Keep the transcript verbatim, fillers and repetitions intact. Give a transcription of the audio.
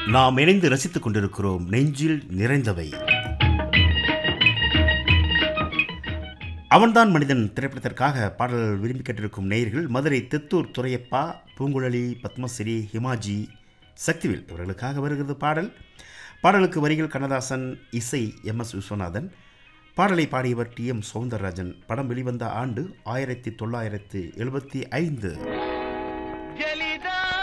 நாம் இணைந்து ரசித்துக் கொண்டிருக்கிறோம் நெஞ்சில் நிறைந்தவை. அவன்தான் மனிதன் திரைப்படத்திற்காக பாடல் விரும்பி கேட்டிருக்கும் நேயர்கள் மதுரை தெத்தூர் துரையப்பா, பூங்குழலி, பத்மஸ்ரீ, ஹிமாஜி, சக்திவேல் இவர்களுக்காக வருகிறது பாடல். பாடலுக்கு வரிகள் கண்ணதாசன், இசை எம் எஸ் விஸ்வநாதன். பாடலை பாடியவர் டி எம் சௌந்தரராஜன். படம் வெளிவந்த ஆண்டு ஆயிரத்தி தொள்ளாயிரத்தி எழுபத்தி ஐந்து.